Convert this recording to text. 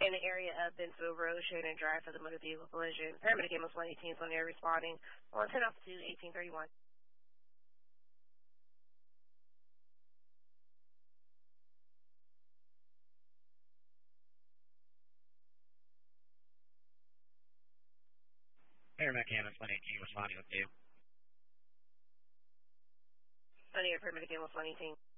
in the area of Bensville Road, Sheridan Drive for the motor vehicle collision. Paramedic ambulance 118 is on air responding on 10 off to 1831. Paramedic ambulance 118 responding with you. On air, Paramedic ambulance 118.